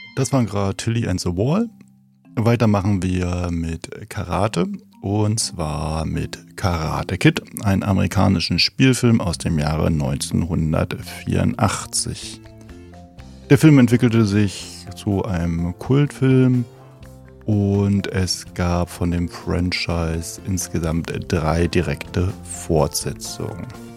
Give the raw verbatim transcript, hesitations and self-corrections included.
Das war gerade Tilly and the Wall. Weiter machen wir mit Karate und zwar mit Karate Kid, einem amerikanischen Spielfilm aus dem Jahre neunzehnhundertvierundachtzig. Der Film entwickelte sich zu einem Kultfilm und es gab von dem Franchise insgesamt drei direkte Fortsetzungen.